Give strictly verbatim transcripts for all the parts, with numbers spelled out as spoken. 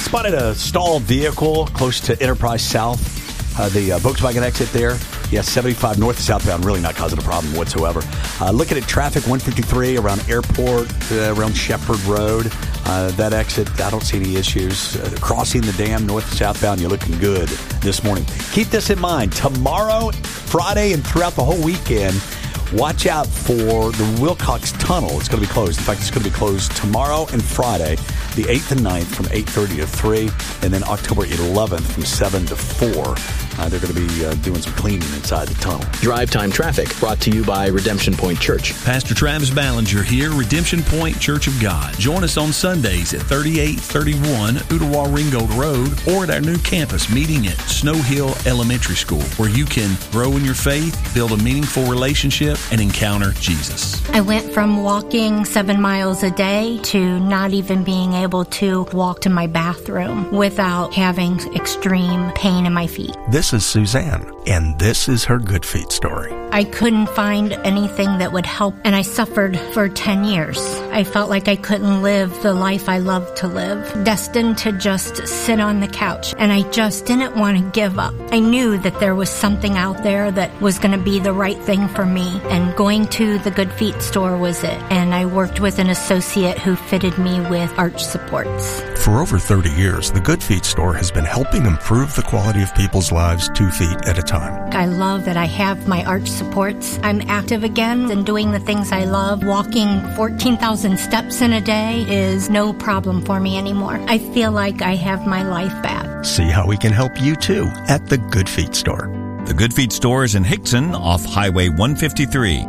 Spotted a stalled vehicle close to Enterprise South, uh, the uh, Volkswagen exit there. Yeah, seventy-five north to southbound, really not causing a problem whatsoever. Uh, looking at traffic, one fifty-three around Airport, uh, around Shepherd Road. Uh, that exit, I don't see any issues. Uh, crossing the dam north to southbound, you're looking good this morning. Keep this in mind. Tomorrow, Friday, and throughout the whole weekend, watch out for the Wilcox Tunnel. It's going to be closed. In fact, it's going to be closed tomorrow and Friday, the eighth and ninth from eight thirty to three, and then October eleventh from seven to four. Uh, they're going to be uh, doing some cleaning inside the tunnel. Drive Time Traffic, brought to you by Redemption Point Church. Pastor Travis Ballinger here, Redemption Point Church of God. Join us on Sundays at thirty-eight thirty-one Ooltewah Ringgold Road or at our new campus meeting at Snow Hill Elementary School, where you can grow in your faith, build a meaningful relationship, and encounter Jesus. I went from walking seven miles a day to not even being able to walk to my bathroom without having extreme pain in my feet. This is Suzanne, and this is her Good Feet story. I couldn't find anything that would help, and I suffered for ten years. I felt like I couldn't live the life I loved to live, destined to just sit on the couch, and I just didn't want to give up. I knew that there was something out there that was going to be the right thing for me, and going to the Good Feet store was it. And I worked with an associate who fitted me with arch supports. For over thirty years, the Good Feet store has been helping improve the quality of people's lives two feet at a time. I love that I have my arch supports. I'm active again and doing the things I love. Walking fourteen thousand steps in a day is no problem for me anymore. I feel like I have my life back. See how we can help you too at the Good Feet store. The Good Feet store is in Hickson off Highway one fifty-three.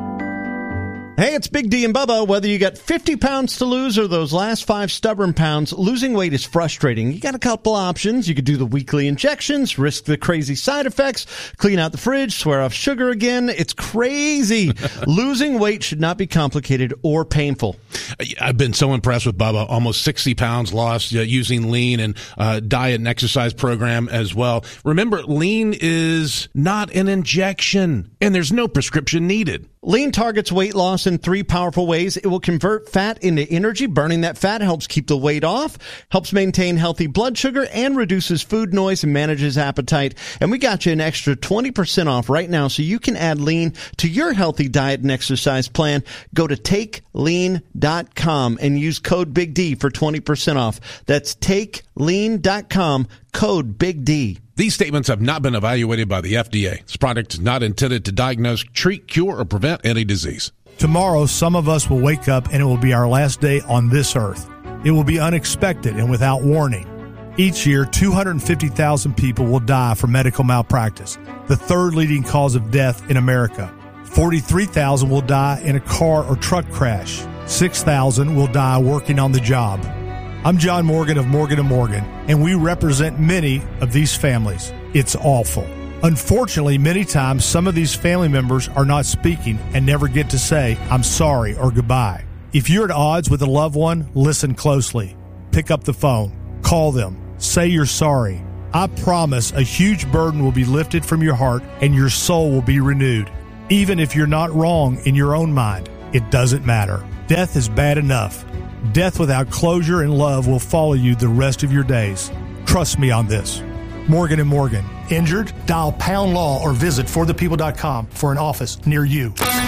Hey, it's Big D and Bubba. Whether you got fifty pounds to lose or those last five stubborn pounds, losing weight is frustrating. You got a couple options. You could do the weekly injections, risk the crazy side effects, clean out the fridge, swear off sugar again. It's crazy. Losing weight should not be complicated or painful. I've been so impressed with Bubba. Almost sixty pounds lost uh, using Lean and uh, diet and exercise program as well. Remember, Lean is not an injection, and there's no prescription needed. Lean targets weight loss in three powerful ways. It will convert fat into energy. Burning that fat helps keep the weight off, helps maintain healthy blood sugar, and reduces food noise and manages appetite. And we got you an extra twenty percent off right now so you can add Lean to your healthy diet and exercise plan. Go to take lean dot com and use code Big D for twenty percent off. That's take lean dot com, code Big D. These statements have not been evaluated by the F D A. This product is not intended to diagnose, treat, cure, or prevent any disease. Tomorrow, some of us will wake up and it will be our last day on this earth. It will be unexpected and without warning. Each year, two hundred fifty thousand people will die from medical malpractice, the third leading cause of death in America. forty-three thousand will die in a car or truck crash. six thousand will die working on the job. I'm John Morgan of Morgan and Morgan, and we represent many of these families. It's awful. Unfortunately, many times some of these family members are not speaking and never get to say, I'm sorry or goodbye. If you're at odds with a loved one, listen closely. Pick up the phone. Call them. Say you're sorry. I promise a huge burden will be lifted from your heart and your soul will be renewed. Even if you're not wrong in your own mind, it doesn't matter. Death is bad enough. Death without closure and love will follow you the rest of your days. Trust me on this. Morgan and Morgan. Injured? Dial pound law or visit for the people dot com for an office near you.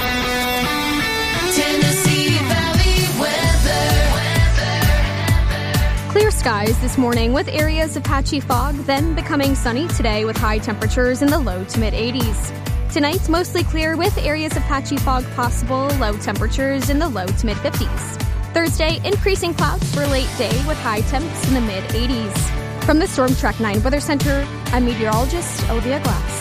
Tennessee Valley weather. Clear skies this morning with areas of patchy fog, then becoming sunny today with high temperatures in the low to mid eighties. Tonight, mostly clear with areas of patchy fog possible, low temperatures in the low to mid fifties. Thursday, increasing clouds for late day with high temps in the mid eighties. From the Storm Track nine Weather Center, I'm meteorologist Olivia Glass.